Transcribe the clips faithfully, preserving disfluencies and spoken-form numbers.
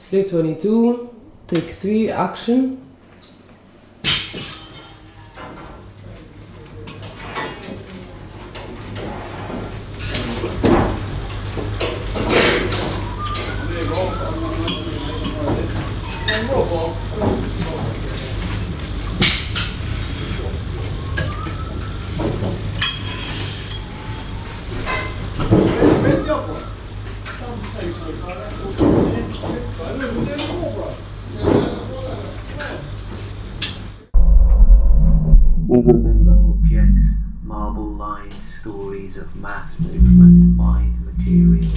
Slate twenty-two, take three, action. We remember objects, marble-lined stories of mass movement, mind, material.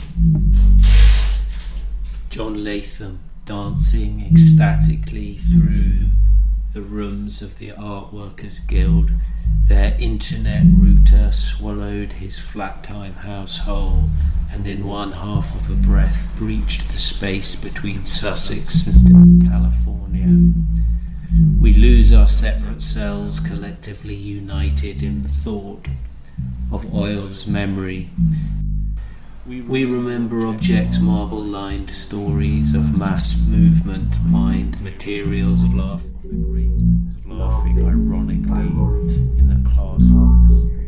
John Latham dancing ecstatically through the rooms of the Art Workers Guild. Their internet router swallowed his flat-time household and in one half of a breath breached the space between Sussex and California. We lose our separate selves collectively united in the thought of oil's memory. We remember objects, marble-lined stories of mass movement, mind, materials, laughing, laughing ironically in the classrooms.